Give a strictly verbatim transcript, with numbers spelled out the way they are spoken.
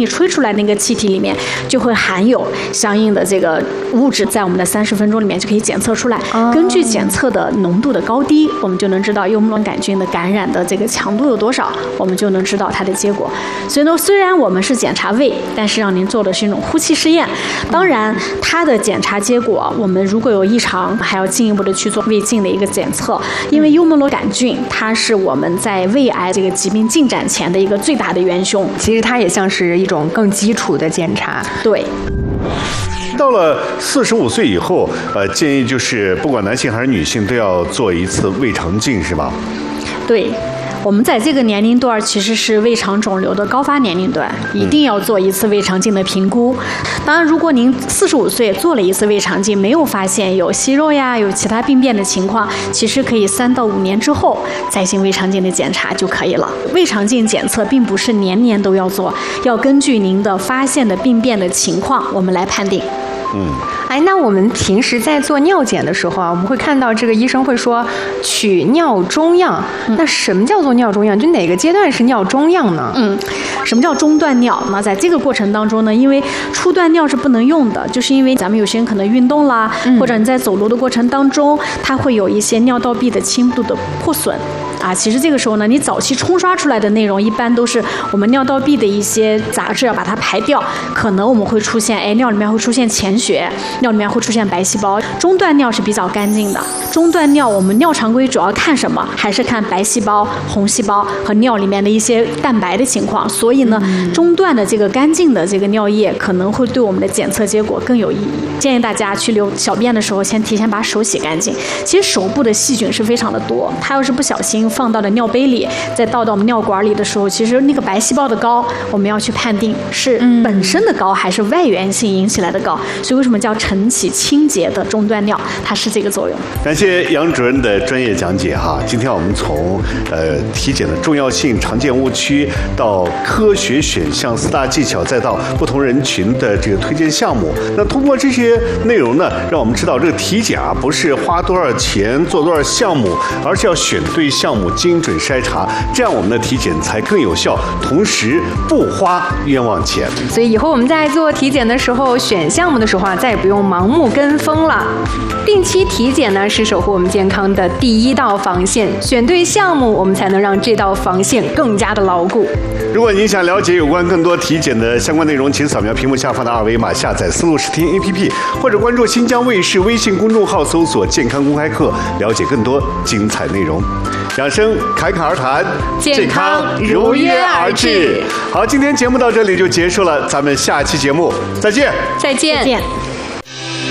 你吹出来那个气体里面就会含有相应的这个物质，在我们的三十分钟里面就可以检测出来。根据检测的浓度的高低，我们就能知道幽门螺杆菌的感染的这个强度有多少，我们就能知道它的结果。所以呢，虽然我们是检查胃，但是让您做的是一种呼气试验。当然，它的检查结果，我们如果有异常，还要进一步的去做胃镜的一个检测。因为幽门螺杆菌，它是我们在胃癌这个疾病进展前的一个最大的元凶。 其实它也像是一种更基础的检查。 对。 到了四十五岁以后，呃，建议就是不管男性还是女性都要做一次胃肠镜，是吧？ 对。我们在这个年龄段其实是胃肠肿瘤的高发年龄段，一定要做一次胃肠镜的评估。当然，如果您四十五岁做了一次胃肠镜，没有发现有息肉呀、有其他病变的情况，其实可以三到五年之后再行胃肠镜的检查就可以了。胃肠镜检测并不是年年都要做，要根据您的发现的病变的情况，我们来判定。 嗯， 哎，那我们平时在做尿检的时候啊，我们会看到这个医生会说取尿中样。嗯、那什么叫做尿中样？就哪个阶段是尿中样呢？ 嗯，什么叫中段尿？那在这个过程当中呢，因为初段尿是不能用的，就是因为咱们有些人可能运动啦，嗯、或者你在走路的过程当中，它会有一些尿道壁的轻度的破损。啊，其实这个时候呢，你早期冲刷出来的内容一般都是我们尿道壁的一些杂质要把它排掉，可能我们会出现，哎，尿里面会出现潜血，尿里面会出现白细胞。中段尿是比较干净的，中段尿我们尿常规主要看什么？还是看白细胞、红细胞和尿里面的一些蛋白的情况。所以呢，嗯、中段的这个干净的这个尿液可能会对我们的检测结果更有意义。建议大家去流小便的时候，先提前把手洗干净。其实手部的细菌是非常的多，它要是不小心放到了尿杯里，再倒到我们尿管里的时候，其实那个白细胞的高，我们要去判定是本身的高还是外源性引起来的高。所以为什么叫晨起清洁的中段尿？它是这个作用。 感谢杨主任的专业讲解哈。今天我们从呃体检的重要性、常见误区到科学选项四大技巧，再到不同人群的这个推荐项目。那通过这些内容呢，让我们知道这个体检啊不是花多少钱做多少项目，而是要选对项目，精准筛查，这样我们的体检才更有效，同时不花冤枉钱。 所以以后我们在做体检的时候，选项目的时候啊，再也不用盲目跟风了。定期体检呢，是守护我们健康的第一道防线。选对项目，我们才能让这道防线更加的牢固。 如果您想了解有关更多体检的相关内容，请扫描屏幕下方的二维码，下载丝路视听 A P P， 或者关注新疆卫视微信公众号，搜索健康公开课，了解更多精彩内容。养生侃侃而谈， 健康如约而至。 好，今天节目到这里就结束了，咱们下期节目再见。 再见。 再见。